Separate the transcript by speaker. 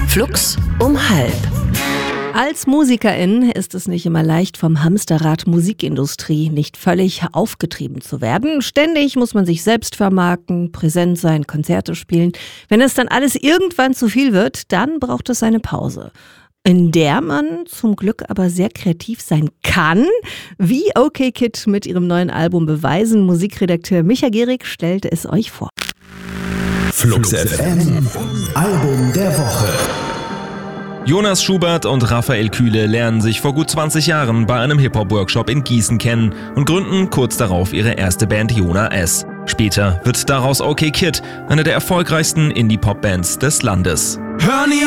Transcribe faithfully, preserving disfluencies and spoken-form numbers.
Speaker 1: Flux um halb. Als Musikerin ist es nicht immer leicht, vom Hamsterrad Musikindustrie nicht völlig aufgetrieben zu werden. Ständig muss man sich selbst vermarkten, präsent sein, Konzerte spielen. Wenn es dann alles irgendwann zu viel wird, dann braucht es eine Pause, in der man zum Glück aber sehr kreativ sein kann, wie OK Kid mit ihrem neuen Album beweisen. Musikredakteur Micha Gehrig stellte es euch vor.
Speaker 2: Flux F M, Album der Woche.
Speaker 3: Jonas Schubert und Raphael Kühle lernen sich vor gut zwanzig Jahren bei einem Hip-Hop-Workshop in Gießen kennen und gründen kurz darauf ihre erste Band Jona S. Später wird daraus OK Kid, eine der erfolgreichsten Indie-Pop-Bands des Landes.
Speaker 4: Hör nie